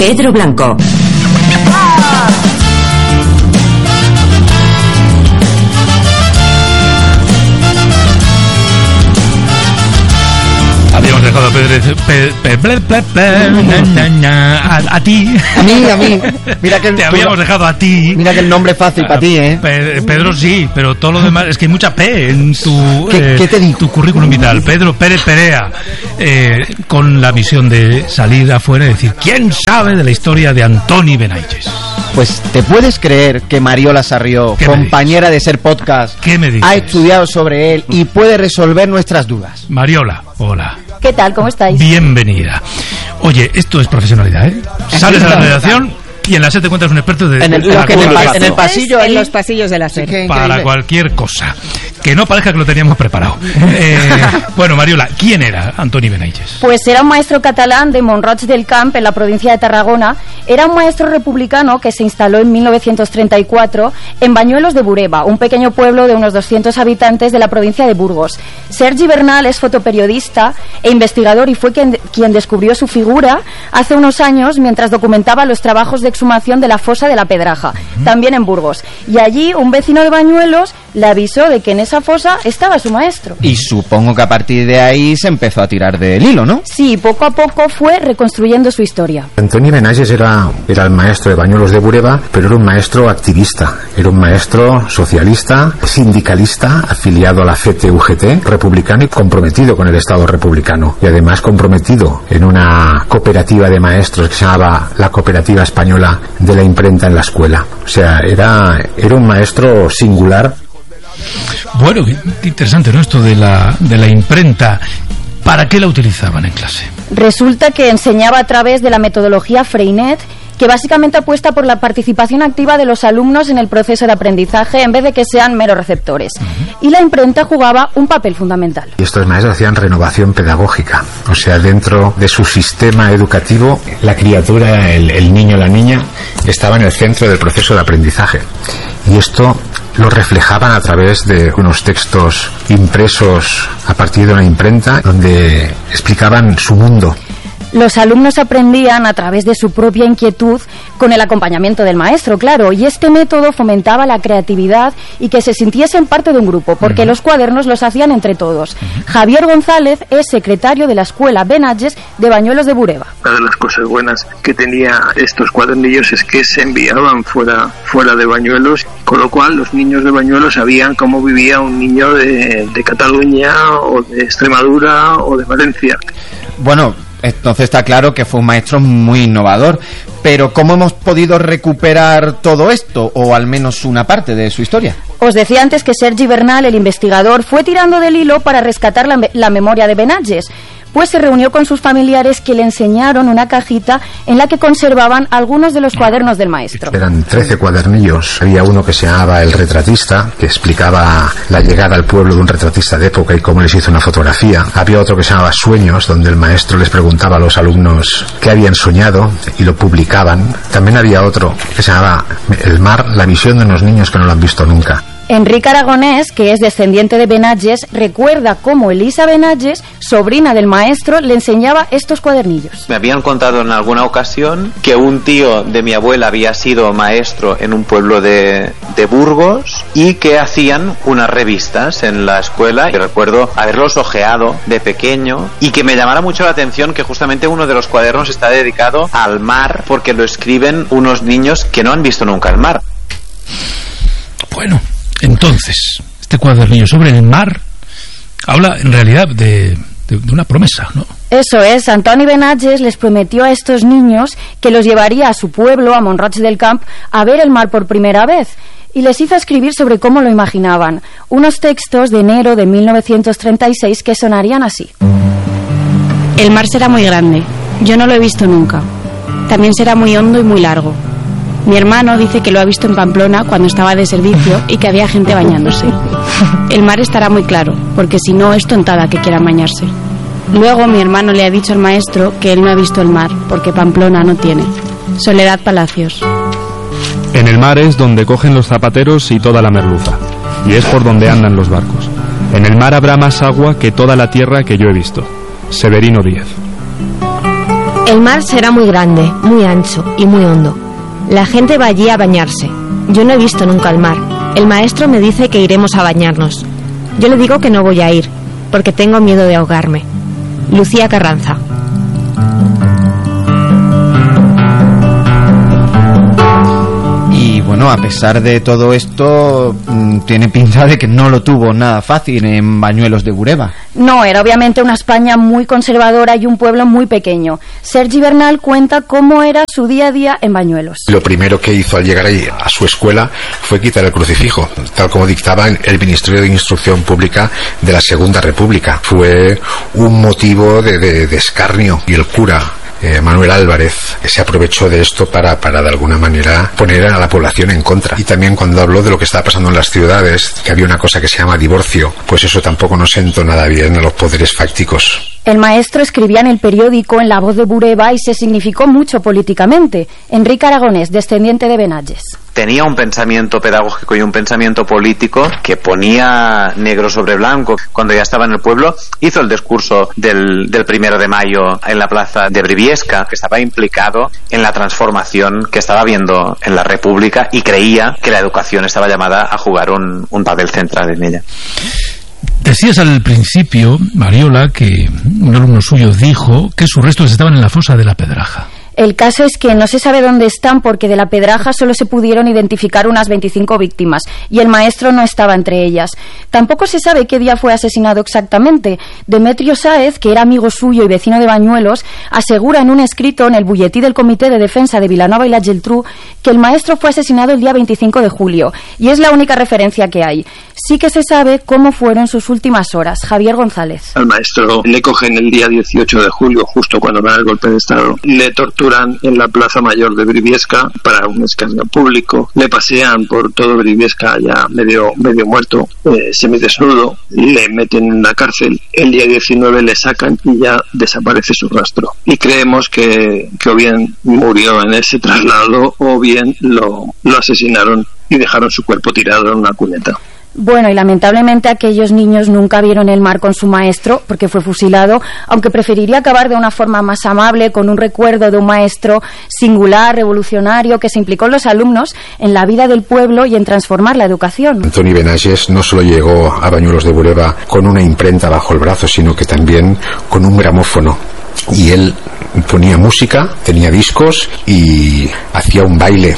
Pedro Blanco. Habíamos dejado a ti. A mí. Mira que te habíamos dejado a ti. Mira que el nombre es fácil para ti, ¿eh? Pedro sí, pero todo lo demás es que hay mucha P en tu ¿Qué te digo? Tu currículum vital. Pedro Pérez Perea, con la misión de salir afuera y decir ¿quién sabe de la historia de Antoni Benaiges? Pues te puedes creer que Mariola Sarrió, compañera de Ser Podcast, ¿qué me dices? Ha estudiado sobre él y puede resolver nuestras dudas. Mariola, hola. ¿Qué tal? ¿Cómo estáis? Bienvenida. Oye, esto es profesionalidad, ¿eh? Sales a la redacción y en la SER te encuentras un experto de en el pasillo, en los pasillos de la SER. Para cualquier cosa. Que no parezca que lo teníamos preparado. Bueno, Mariola, ¿quién era Antoni Benaiges? Pues era un maestro catalán de Mont-Roig del Camp, en la provincia de Tarragona. Era un maestro republicano que se instaló en 1934 en Bañuelos de Bureba, un pequeño pueblo de unos 200 habitantes de la provincia de Burgos. Sergi Bernal es fotoperiodista e investigador y fue quien descubrió su figura hace unos años mientras documentaba los trabajos de exhumación de la fosa de la Pedraja, también en Burgos. Y allí un vecino de Bañuelos le avisó de que en esa fosa estaba su maestro. Y supongo que a partir de ahí se empezó a tirar del hilo, ¿no? Sí, poco a poco fue reconstruyendo su historia. Antoni Benaiges era el maestro de Bañuelos de Bureba, pero era un maestro activista, era un maestro socialista, sindicalista, afiliado a la CT-UGT, republicano y comprometido con el Estado republicano. Y además comprometido en una cooperativa de maestros que se llamaba la Cooperativa Española de la Imprenta en la Escuela. O sea, era un maestro singular. Bueno, qué interesante, ¿no? Esto de la imprenta. ¿Para qué la utilizaban en clase? Resulta que enseñaba a través de la metodología Freinet, que básicamente apuesta por la participación activa de los alumnos en el proceso de aprendizaje en vez de que sean meros receptores. Y la imprenta jugaba un papel fundamental. Y estos maestros hacían renovación pedagógica, o sea, dentro de su sistema educativo, la criatura, el niño, la niña, estaba en el centro del proceso de aprendizaje. Y esto lo reflejaban a través de unos textos impresos a partir de una imprenta donde explicaban su mundo. Los alumnos aprendían a través de su propia inquietud con el acompañamiento del maestro, claro, y este método fomentaba la creatividad y que se sintiesen parte de un grupo, porque los cuadernos los hacían entre todos. Javier González es secretario de la Escuela Benaiges de Bañuelos de Bureba. Una de las cosas buenas que tenía estos cuadernillos es que se enviaban fuera de Bañuelos, con lo cual los niños de Bañuelos sabían cómo vivía un niño de Cataluña o de Extremadura o de Valencia. Bueno, entonces está claro que fue un maestro muy innovador, pero ¿cómo hemos podido recuperar todo esto, o al menos una parte de su historia? Os decía antes que Sergi Bernal, el investigador, fue tirando del hilo para rescatar la memoria de Benaiges, pues se reunió con sus familiares que le enseñaron una cajita en la que conservaban algunos de los cuadernos del maestro. Eran 13 cuadernillos. Había uno que se llamaba El Retratista, que explicaba la llegada al pueblo de un retratista de época y cómo les hizo una fotografía. Había otro que se llamaba Sueños, donde el maestro les preguntaba a los alumnos qué habían soñado y lo publicaban. También había otro que se llamaba El Mar, la visión de unos niños que no lo han visto nunca. Enrique Aragonés, que es descendiente de Benaiges, recuerda cómo Elisa Benaiges, sobrina del maestro, le enseñaba estos cuadernillos. Me habían contado en alguna ocasión que un tío de mi abuela había sido maestro en un pueblo de Burgos y que hacían unas revistas en la escuela, y recuerdo haberlos ojeado de pequeño y que me llamara mucho la atención que justamente uno de los cuadernos está dedicado al mar, porque lo escriben unos niños que no han visto nunca el mar. Bueno, entonces, este cuadernillo sobre el mar habla en realidad de una promesa, ¿no? Eso es, Antoni Benaiges les prometió a estos niños que los llevaría a su pueblo, a Mont-Roig del Camp, a ver el mar por primera vez. Y les hizo escribir sobre cómo lo imaginaban. Unos textos de enero de 1936 que sonarían así. El mar será muy grande. Yo no lo he visto nunca. También será muy hondo y muy largo. Mi hermano dice que lo ha visto en Pamplona cuando estaba de servicio y que había gente bañándose. El mar estará muy claro, porque si no es tontada que quieran bañarse. Luego mi hermano le ha dicho al maestro que él no ha visto el mar, porque Pamplona no tiene. Soledad Palacios. En el mar es donde cogen los zapateros y toda la merluza, y es por donde andan los barcos. En el mar habrá más agua que toda la tierra que yo he visto. Severino Díez. El mar será muy grande, muy ancho y muy hondo. La gente va allí a bañarse. Yo no he visto nunca el mar. El maestro me dice que iremos a bañarnos. Yo le digo que no voy a ir, porque tengo miedo de ahogarme. Lucía Carranza. Y bueno, a pesar de todo esto, tiene pinta de que no lo tuvo nada fácil en Bañuelos de Bureba. No, era obviamente una España muy conservadora y un pueblo muy pequeño. Sergi Bernal cuenta cómo era su día a día en Bañuelos. Lo primero que hizo al llegar ahí a su escuela fue quitar el crucifijo, tal como dictaba el Ministerio de Instrucción Pública de la Segunda República. Fue un motivo de escarnio, y el cura Manuel Álvarez se aprovechó de esto para de alguna manera poner a la población en contra. Y también cuando habló de lo que estaba pasando en las ciudades, que había una cosa que se llama divorcio, pues eso tampoco nos sentó nada bien a los poderes fácticos. El maestro escribía en el periódico En la Voz de Bureba y se significó mucho políticamente. Enrique Aragonés, descendiente de Benalles. Tenía un pensamiento pedagógico y un pensamiento político que ponía negro sobre blanco. Cuando ya estaba en el pueblo, hizo el discurso del 1 de mayo en la plaza de Briviesca, que estaba implicado en la transformación que estaba habiendo en la República y creía que la educación estaba llamada a jugar un papel central en ella. Decías al principio, Mariola, que un alumno suyo dijo que sus restos estaban en la fosa de la Pedraja. El caso es que no se sabe dónde están porque de la Pedraja solo se pudieron identificar unas 25 víctimas y el maestro no estaba entre ellas. Tampoco se sabe qué día fue asesinado exactamente. Demetrio Sáez, que era amigo suyo y vecino de Bañuelos, asegura en un escrito en el bulletí del Comité de Defensa de Vilanova y la Geltrú que el maestro fue asesinado el día 25 de julio y es la única referencia que hay. Sí que se sabe cómo fueron sus últimas horas. Javier González. Al maestro le cogen el día 18 de julio, justo cuando da el golpe de Estado. Le torturan en la Plaza Mayor de Briviesca para un escarnio público. Le pasean por todo Briviesca ya medio muerto, semidesnudo. Le meten en la cárcel. El día 19 le sacan y ya desaparece su rastro. Y creemos que o bien murió en ese traslado o bien lo asesinaron y dejaron su cuerpo tirado en una cuneta. Bueno, y lamentablemente aquellos niños nunca vieron el mar con su maestro porque fue fusilado, aunque preferiría acabar de una forma más amable con un recuerdo de un maestro singular, revolucionario, que se implicó en los alumnos, en la vida del pueblo y en transformar la educación. Antoni Benalles no solo llegó a Bañuelos de Bureba con una imprenta bajo el brazo, sino que también con un gramófono. Y él ponía música, tenía discos y hacía un baile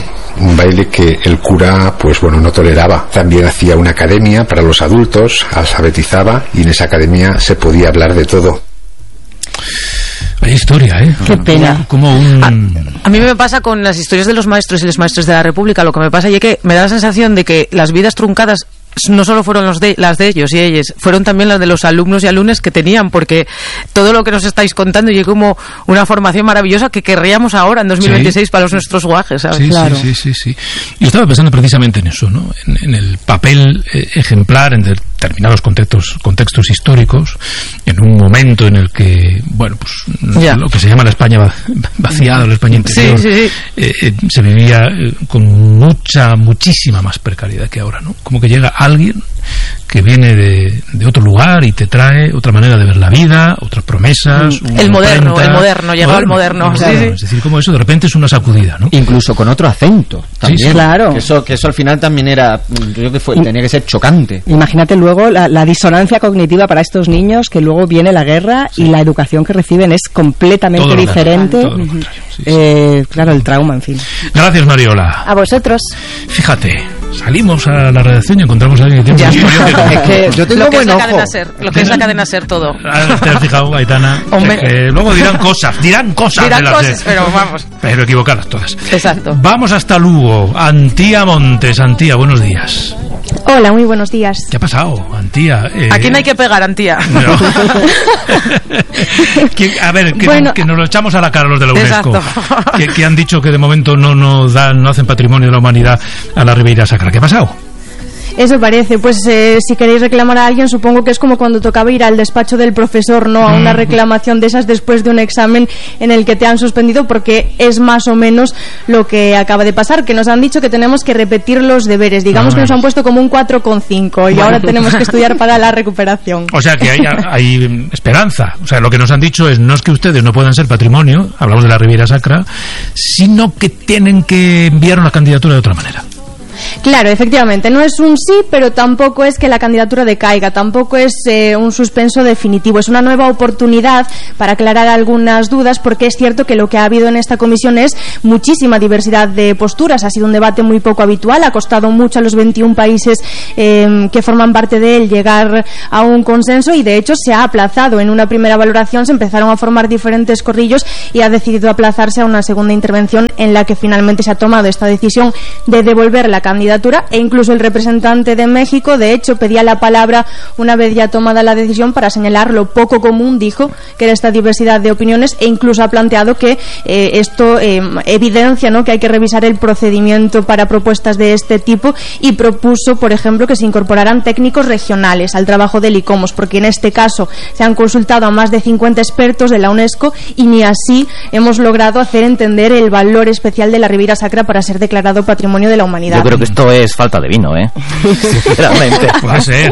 que el cura pues bueno no toleraba. También hacía una academia para los adultos, alfabetizaba y en esa academia se podía hablar de todo. Hay historia, ¿eh? Qué pena. Como un... A mí me pasa con las historias de los maestros y los maestros de la República, lo que me pasa es que me da la sensación de que las vidas truncadas no solo fueron las de ellos y ellas, fueron también las de los alumnos y alumnas que tenían, porque todo lo que nos estáis contando llegó como una formación maravillosa que querríamos ahora en 2026 para nuestros guajes, ¿sabes? Sí, claro. Sí. Yo estaba pensando precisamente en eso, ¿no? En el papel ejemplar en determinados contextos históricos, en un momento en el que, bueno, pues lo que se llama la España vaciada, la España interior, se vivía con muchísima más precariedad que ahora, ¿no? Como que llega alguien que viene de otro lugar y te trae otra manera de ver la vida, otras promesas. El moderno, llegó al moderno. Sí. Es decir, como eso de repente es una sacudida, ¿no? Incluso con otro acento también. Sí, claro. Que eso al final también era, yo creo que tenía que ser chocante. Imagínate luego la disonancia cognitiva para estos niños, que luego viene la guerra y la educación que reciben es completamente diferente. Claro, el trauma, en fin. Gracias, Mariola. A vosotros. Fíjate, salimos a la redacción y encontramos a alguien que tiene es que yo tengo buen ojo. Lo que es la cadena SER todo. ¿Te has fijado, Aitana? Luego dirán cosas pero vamos. Pero equivocadas todas. Exacto. Vamos hasta Lugo. Antía Montes. Antía, buenos días. Hola, muy buenos días. ¿Qué ha pasado, Antía? Aquí no hay que pegar, Antía. No. A ver, que nos lo echamos a la cara los de la UNESCO. Que han dicho que de momento no hacen patrimonio de la humanidad a la Ribeira Sacra. ¿Qué ha pasado? Eso parece, pues si queréis reclamar a alguien, supongo que es como cuando tocaba ir al despacho del profesor, ¿no? A una reclamación de esas después de un examen en el que te han suspendido, porque es más o menos lo que acaba de pasar, que nos han dicho que tenemos que repetir los deberes. Digamos que nos han puesto como un 4,5 y ahora tenemos que estudiar para la recuperación. O sea que hay esperanza. O sea, lo que nos han dicho no es que ustedes no puedan ser patrimonio, hablamos de la Riviera Sacra, sino que tienen que enviar una candidatura de otra manera. Claro, efectivamente, no es un sí, pero tampoco es que la candidatura decaiga, tampoco es un suspenso definitivo, es una nueva oportunidad para aclarar algunas dudas, porque es cierto que lo que ha habido en esta comisión es muchísima diversidad de posturas, ha sido un debate muy poco habitual, ha costado mucho a los 21 países que forman parte de él llegar a un consenso y de hecho se ha aplazado. En una primera valoración se empezaron a formar diferentes corrillos y ha decidido aplazarse a una segunda intervención en la que finalmente se ha tomado esta decisión de devolver la candidatura, e incluso el representante de México de hecho pedía la palabra una vez ya tomada la decisión para señalar lo poco común, dijo, que era esta diversidad de opiniones, e incluso ha planteado que esto evidencia, ¿no?, que hay que revisar el procedimiento para propuestas de este tipo, y propuso, por ejemplo, que se incorporaran técnicos regionales al trabajo del ICOMOS, porque en este caso se han consultado a más de 50 expertos de la UNESCO y ni así hemos logrado hacer entender el valor especial de la Riviera Sacra para ser declarado Patrimonio de la Humanidad. Yo creo que esto es falta de vino, sinceramente. Puede ser.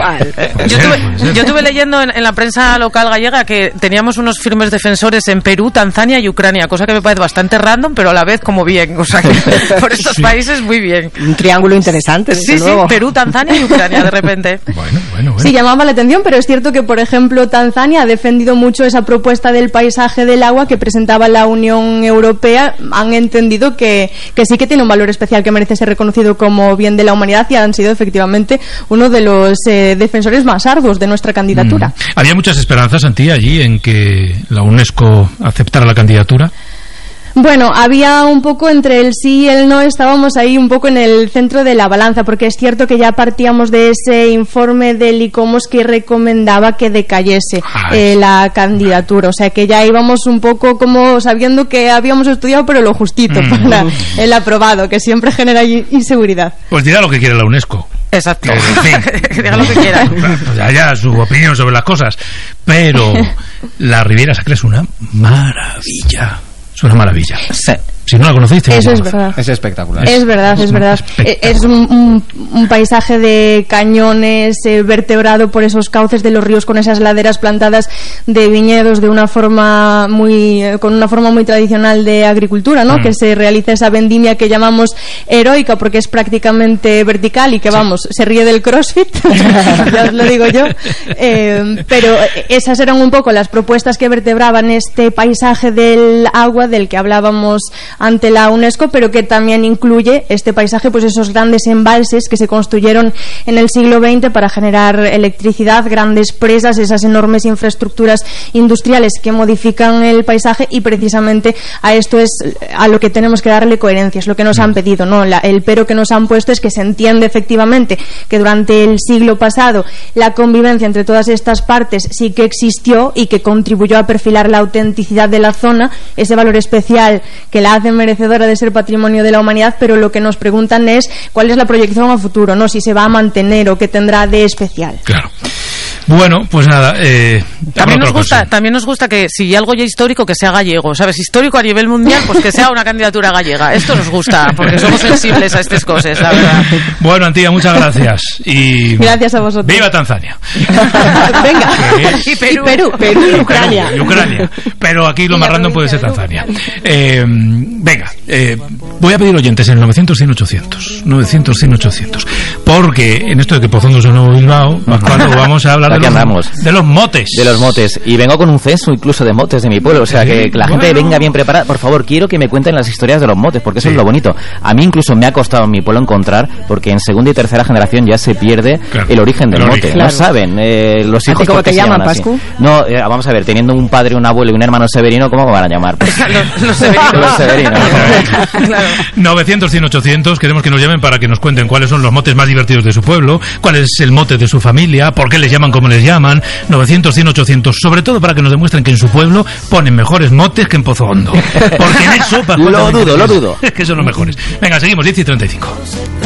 Yo estuve leyendo en la prensa local gallega que teníamos unos firmes defensores en Perú, Tanzania y Ucrania, cosa que me parece bastante random, pero a la vez como bien, o sea que por estos países muy bien. Un triángulo interesante, desde luego. Sí, Perú, Tanzania y Ucrania de repente. Bueno. Sí, llamaba la atención, pero es cierto que, por ejemplo, Tanzania ha defendido mucho esa propuesta del paisaje del agua que presentaba la Unión Europea. Han entendido que sí que tiene un valor especial, que merece ser reconocido como bien de la humanidad, y han sido efectivamente uno de los defensores más arduos de nuestra candidatura. ¿Había muchas esperanzas, Antía, allí en que la UNESCO aceptara la candidatura? Bueno, había un poco entre el sí y el no, estábamos ahí un poco en el centro de la balanza, porque es cierto que ya partíamos de ese informe del ICOMOS que recomendaba que decayese la candidatura, o sea que ya íbamos un poco como sabiendo que habíamos estudiado pero lo justito para el aprobado, que siempre genera inseguridad. Pues dirá lo que quiere la UNESCO. Exacto. En fin. Diga lo que quiera. O sea, ya su opinión sobre las cosas, pero la Riviera Sacra es una maravilla. Es una maravilla. Sí. Si no la conocéis, eso es verdad. Es espectacular. Es verdad. Es un paisaje de cañones vertebrado por esos cauces de los ríos, con esas laderas plantadas de viñedos con una forma muy tradicional de agricultura, ¿no? Que se realiza esa vendimia que llamamos heroica porque es prácticamente vertical y que se ríe del CrossFit, ya os lo digo yo. Pero esas eran un poco las propuestas que vertebraban este paisaje del agua del que hablábamos ante la UNESCO, pero que también incluye este paisaje, pues esos grandes embalses que se construyeron en el siglo XX para generar electricidad, grandes presas, esas enormes infraestructuras industriales que modifican el paisaje, y precisamente a esto es a lo que tenemos que darle coherencia, es lo que nos han pedido, ¿no? El pero que nos han puesto es que se entiende efectivamente que durante el siglo pasado la convivencia entre todas estas partes sí que existió y que contribuyó a perfilar la autenticidad de la zona, ese valor especial que la hace merecedora de ser Patrimonio de la Humanidad, pero lo que nos preguntan es cuál es la proyección a futuro, ¿no? Si se va a mantener o qué tendrá de especial. Claro. Bueno, pues nada. También nos gusta que si algo ya histórico, que sea gallego, ¿sabes? Histórico a nivel mundial, pues que sea una candidatura gallega. Esto nos gusta, porque somos sensibles a estas cosas, la verdad. Bueno, Antía, muchas gracias. Y gracias a vosotros. ¡Viva Tanzania! Venga. Y Perú y Ucrania. Y Ucrania. Pero aquí lo más random puede ser Tanzania. Venga, voy a pedir oyentes en el 900-100-800. 900-100-800. Porque en esto de que Pozondo es un nuevo Bilbao, vamos a hablar de los motes. De los motes. Y vengo con un censo incluso de motes de mi pueblo. O sea, que la gente venga bien preparada. Por favor, quiero que me cuenten las historias de los motes, porque eso es lo bonito. A mí incluso me ha costado en mi pueblo encontrar, porque en segunda y tercera generación ya se pierde el origen del mote. Claro. No saben los hijos cómo te llaman, Pascu. No, vamos a ver, teniendo un padre, un abuelo y un hermano Severino, ¿cómo me van a llamar? Pues, los Severinos. Claro. 900-100-800. Queremos que nos llamen para que nos cuenten cuáles son los motes más divertidos de su pueblo, cuál es el mote de su familia, por qué les llaman como les llaman. 900-100-800. Sobre todo para que nos demuestren que en su pueblo ponen mejores motes que en Pozo Hondo. Porque en eso... Lo dudo. Es que son los mejores. Venga, seguimos, 10:35.